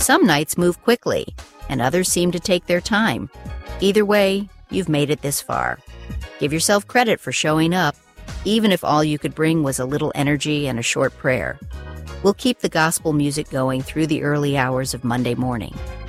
Some nights move quickly, and others seem to take their time. Either way, you've made it this far. Give yourself credit for showing up, even if all you could bring was a little energy and a short prayer. We'll keep the gospel music going through the early hours of Monday morning.